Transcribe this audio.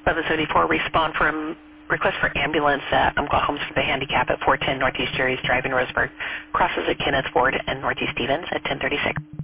1174, respond from request for ambulance at Umpqua Homes for the Handicap at 410 Northeast Jerry's Drive in Roseburg. Crosses at Kenneth Ford and Northeast Stevens at 1036.